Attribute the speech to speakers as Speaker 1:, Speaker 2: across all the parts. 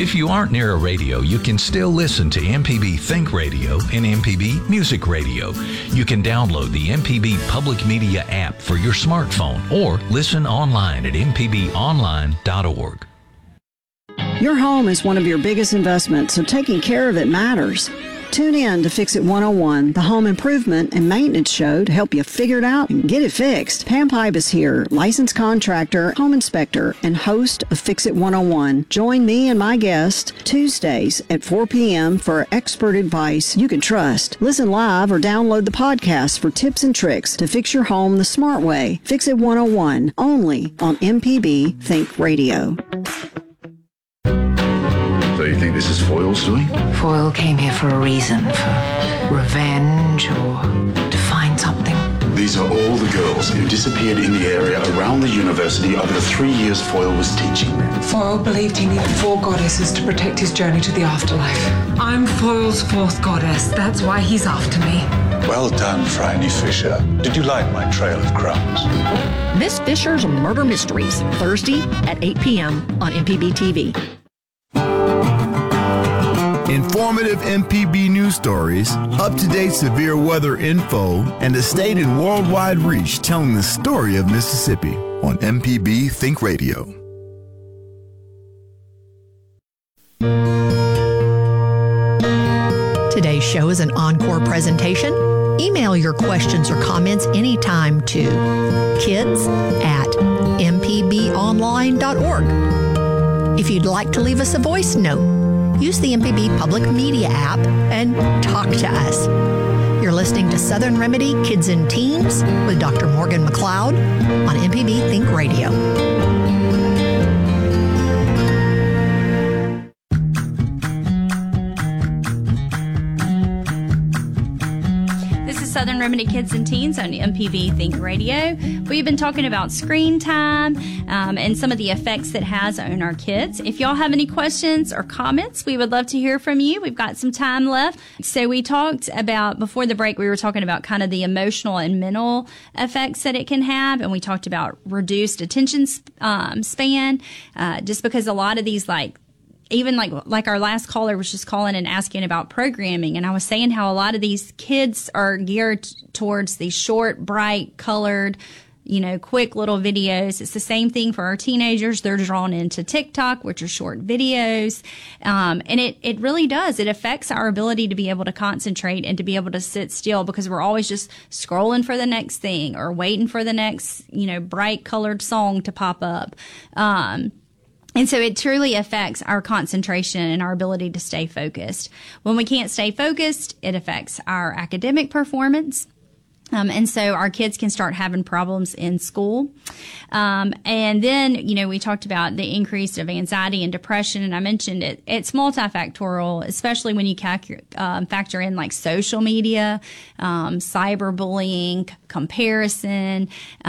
Speaker 1: If you aren't near a radio, you can still listen to MPB Think Radio and MPB Music Radio. You can download the MPB Public Media app for your smartphone or listen online at mpbonline.org.
Speaker 2: Your home is one of your biggest investments, so taking care of it matters. Tune in to Fix It 101, the home improvement and maintenance show to help you figure it out and get it fixed. Pam Pipe is here, licensed contractor, home inspector, and host of Fix It 101. Join me and my guest Tuesdays at 4 p.m. for expert advice you can trust. Listen live or download the podcast for tips and tricks to fix your home the smart way. Fix It 101, only on MPB Think Radio.
Speaker 3: So you think this is Foyle's doing?
Speaker 4: Foyle came here for a reason, for revenge or to find something.
Speaker 3: These are all the girls who disappeared in the area around the university over the 3 years Foyle was teaching there.
Speaker 5: Foyle believed he needed 4 goddesses to protect his journey to the afterlife. I'm Foyle's 4th goddess. That's why he's after me.
Speaker 6: Well done, Franny Fisher. Did you like my trail of crumbs?
Speaker 7: Miss Fisher's Murder Mysteries, Thursday at 8 p.m. on MPB TV.
Speaker 8: Informative MPB news stories, up-to-date severe weather info, and a state and worldwide reach telling the story of Mississippi on MPB Think Radio.
Speaker 7: Today's show is an encore presentation. Email your questions or comments anytime to kids@mpbonline.org. If you'd like to leave us a voice note, use the MPB Public Media app and talk to us. You're listening to Southern Remedy Kids and Teens with Dr. Morgan McLeod on MPB Think Radio.
Speaker 9: Southern Remedy Kids and Teens on MPB Think Radio. We've been talking about screen time and some of the effects it has on our kids. If y'all have any questions or comments, we would love to hear from you. We've got some time left. So we talked about, before the break, we were talking about kind of the emotional and mental effects that it can have. And we talked about reduced attention span, just because a lot of these, even like our last caller was just calling and asking about programming. And I was saying how a lot of these kids are geared towards these short, bright, colored, quick little videos. It's the same thing for our teenagers. They're drawn into TikTok, which are short videos. And it really does. It affects our ability to be able to concentrate and to be able to sit still, because we're always just scrolling for the next thing or waiting for the next, bright colored song to pop up. And so it truly affects our concentration and our ability to stay focused. When we can't stay focused, it affects our academic performance. And so our kids can start having problems in school. And then, we talked about the increase of anxiety and depression, and I mentioned it. It's multifactorial, especially when you factor in like social media, cyberbullying, comparison.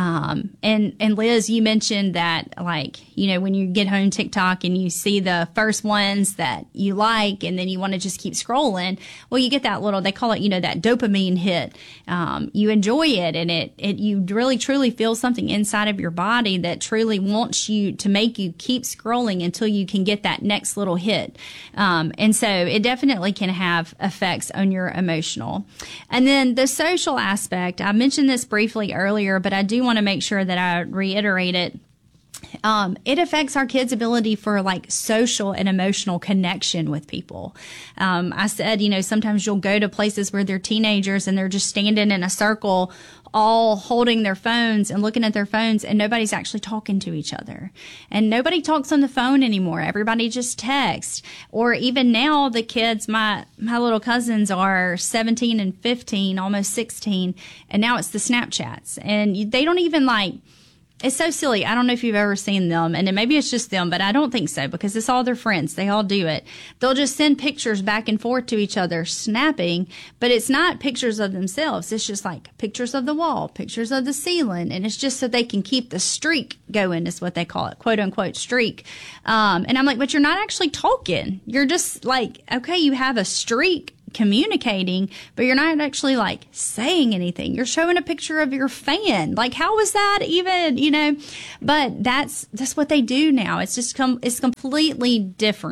Speaker 9: And Liz, you mentioned that, when you get home TikTok and you see the first ones that you like, and then you want to just keep scrolling. Well, you get that little, they call it, that dopamine hit. You enjoy it, and you really truly feel something inside of your body that truly wants you to make you keep scrolling until you can get that next little hit. And so it definitely can have effects on your emotional. And then the social aspect, I mentioned this briefly earlier, but I do want to make sure that I reiterate it. It affects our kids' ability for social and emotional connection with people. I said, sometimes you'll go to places where they're teenagers and they're just standing in a circle, all holding their phones and looking at their phones, and nobody's actually talking to each other. And nobody talks on the phone anymore. Everybody just texts. Or even now, the kids, my little cousins are 17 and 15, almost 16, and now it's the Snapchats. And they don't even it's so silly. I don't know if you've ever seen them, and maybe it's just them, but I don't think so, because it's all their friends. They all do it. They'll just send pictures back and forth to each other, snapping, but it's not pictures of themselves. It's just pictures of the wall, pictures of the ceiling, and it's just so they can keep the streak going, is what they call it, quote unquote streak. And I'm like, but you're not actually talking. You're just okay, you have a streak communicating, but you're not actually saying anything. You're showing a picture of your fan. How is that even, but that's what they do now. It's just it's completely different.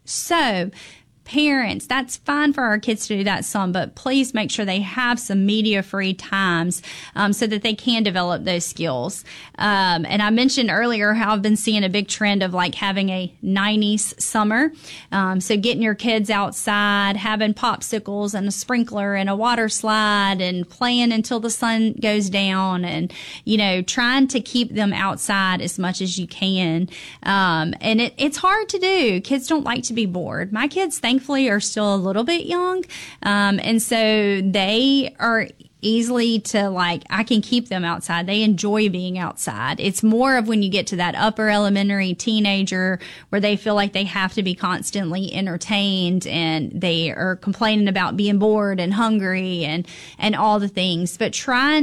Speaker 9: So, parents, that's fine for our kids to do that some, but please make sure they have some media-free times so that they can develop those skills. And I mentioned earlier how I've been seeing a big trend of like having a 90s summer. So getting your kids outside, having popsicles and a sprinkler and a water slide and playing until the sun goes down and, you know, trying to keep them outside as much as you can. And it's hard to do. Kids don't like to be bored. My kids, thankfully, are still a little bit young. And so they are easily to like, I can keep them outside. They enjoy being outside. It's more of when you get to that upper elementary teenager where they feel like they have to be constantly entertained and they are complaining about being bored and hungry and all the things. But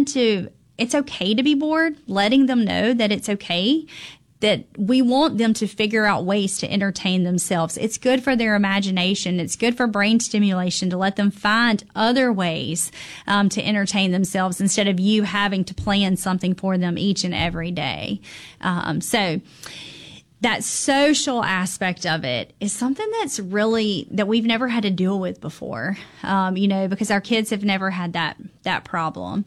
Speaker 9: it's okay to be bored, letting them know that it's okay, that we want them to figure out ways to entertain themselves. It's good for their imagination. It's good for brain stimulation to let them find other ways to entertain themselves instead of you having to plan something for them each and every day. So that social aspect of it is something that we've never had to deal with before, because our kids have never had that problem.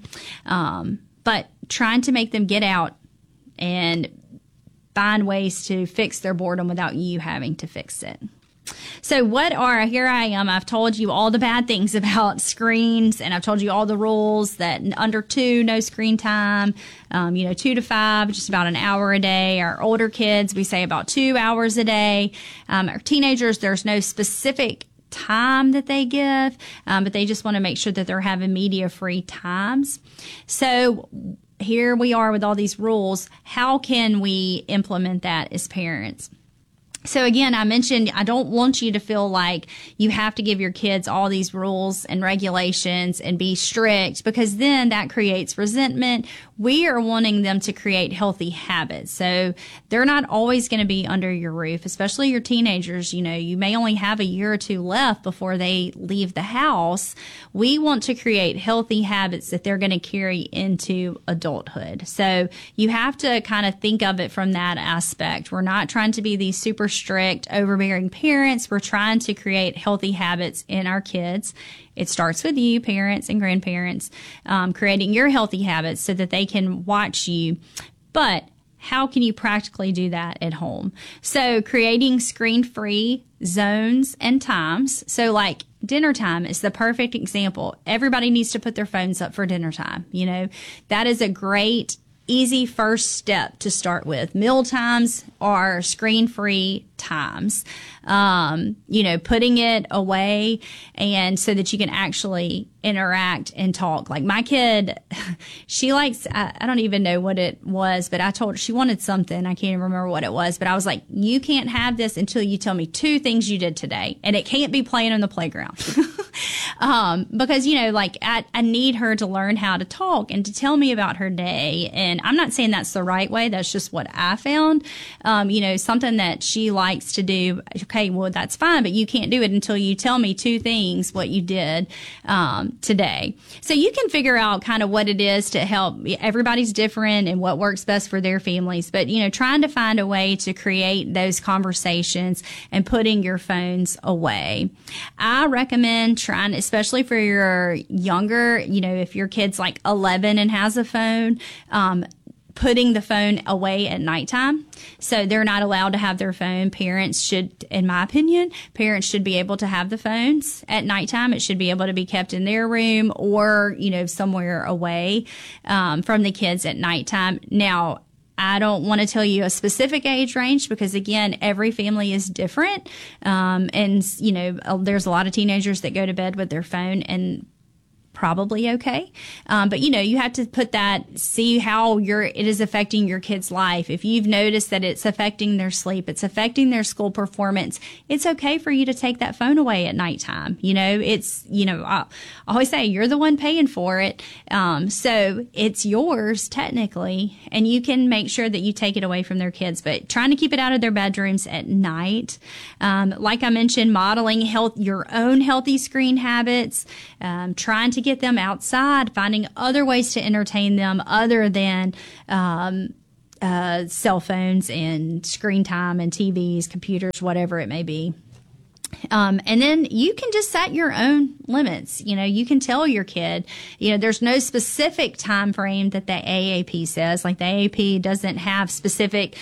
Speaker 9: But trying to make them get out and find ways to fix their boredom without you having to fix it. So here I am. I've told you all the bad things about screens, and I've told you all the rules that under 2, no screen time, 2 to 5, just about an hour a day. Our older kids, we say about 2 hours a day. Our teenagers, there's no specific time that they give, but they just want to make sure that they're having media-free times. So here we are with all these rules. How can we implement that as parents? So again, I mentioned I don't want you to feel like you have to give your kids all these rules and regulations and be strict, because then that creates resentment. We are wanting them to create healthy habits. So they're not always going to be under your roof, especially your teenagers. You may only have a year or 2 left before they leave the house. We want to create healthy habits that they're going to carry into adulthood. So you have to kind of think of it from that aspect. We're not trying to be these super strict, overbearing parents. We're trying to create healthy habits in our kids. It starts with you, parents and grandparents, creating your healthy habits so that they can watch you. But how can you practically do that at home? So creating screen-free zones and times. So like dinner time is the perfect example. Everybody needs to put their phones up for dinner time. That is a great, easy first step to start with. Meal times are screen-free times. Putting it away and so that you can actually interact and talk. Like my kid, she likes, I don't even know what it was, but I told her she wanted something. I can't even remember what it was, but I was like, you can't have this until you tell me 2 things you did today, and it can't be playing on the playground. Because, I need her to learn how to talk and to tell me about her day. And I'm not saying that's the right way. That's just what I found. Something that she likes to do. Okay, well, that's fine, but you can't do it until you tell me 2 things what you did today. So you can figure out kind of what it is to help. Everybody's different and what works best for their families. But, trying to find a way to create those conversations and putting your phones away. I recommend trying, especially for your younger, if your kid's like 11 and has a phone, putting the phone away at nighttime. So they're not allowed to have their phone. Parents should, in my opinion, be able to have the phones at nighttime. It should be able to be kept in their room or, somewhere away from the kids at nighttime. Now, I don't want to tell you a specific age range because, again, every family is different. And, there's a lot of teenagers that go to bed with their phone and probably okay. But you have to see how it is affecting your kid's life. If you've noticed that it's affecting their sleep, it's affecting their school performance, it's okay for you to take that phone away at nighttime. I always say you're the one paying for it. So it's yours technically, and you can make sure that you take it away from their kids, but trying to keep it out of their bedrooms at night. Like I mentioned, modeling your own healthy screen habits, trying to get them outside, finding other ways to entertain them other than cell phones and screen time and TVs, computers, whatever it may be. And then you can just set your own limits. You can tell your kid, there's no specific time frame that the AAP says. Like the AAP doesn't have specific,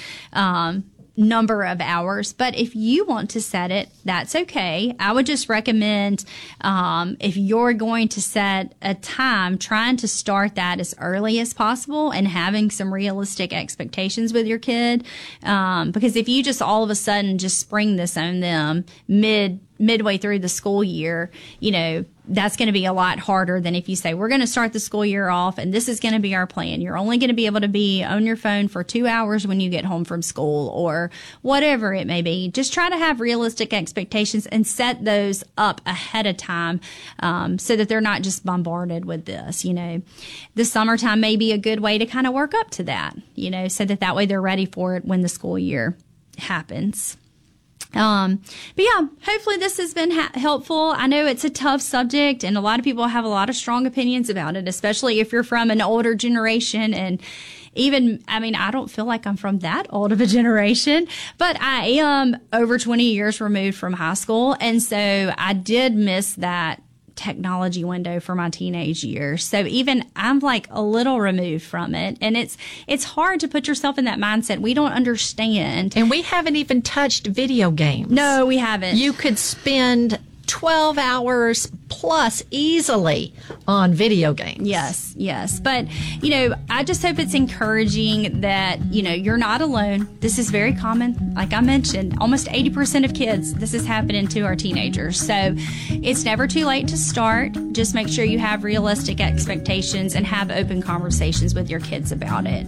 Speaker 9: number of hours, but if you want to set it, that's okay. I would just recommend, if you're going to set a time, trying to start that as early as possible and having some realistic expectations with your kid. Because if you just all of a sudden just spring this on them midway through the school year, that's going to be a lot harder than if you say, we're going to start the school year off and this is going to be our plan. You're only going to be able to be on your phone for 2 hours when you get home from school or whatever it may be. Just try to have realistic expectations and set those up ahead of time, so that they're not just bombarded with this. The summertime may be a good way to kind of work up to that, so that way they're ready for it when the school year happens. But yeah, hopefully this has been helpful. I know it's a tough subject and a lot of people have a lot of strong opinions about it, especially if you're from an older generation. And even, I don't feel like I'm from that old of a generation, but I am over 20 years removed from high school. And so I did miss that technology window for my teenage years. So even I'm like a little removed from it. And it's hard to put yourself in that mindset. We don't understand.
Speaker 7: And we haven't even touched video games.
Speaker 9: No, we haven't.
Speaker 7: You could spend 12 hours plus easily on video games.
Speaker 9: Yes. But, I just hope it's encouraging that, you're not alone. This is very common. Like I mentioned, almost 80% of kids, this is happening to our teenagers. So it's never too late to start. Just make sure you have realistic expectations and have open conversations with your kids about it.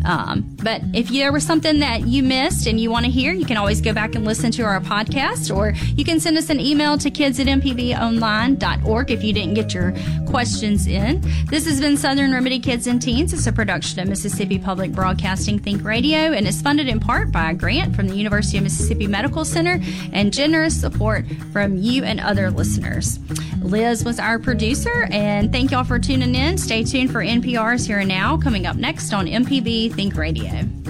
Speaker 9: But if there was something that you missed and you want to hear, you can always go back and listen to our podcast, or you can send us an email to kids@mpbonline.org if you didn't get your questions in. This has been Southern Remedy Kids and Teens. It's a production of Mississippi Public Broadcasting Think Radio and is funded in part by a grant from the University of Mississippi Medical Center and generous support from you and other listeners. Liz was our producer, and thank y'all for tuning in. Stay tuned for NPR's Here and Now coming up next on MPB Think Radio.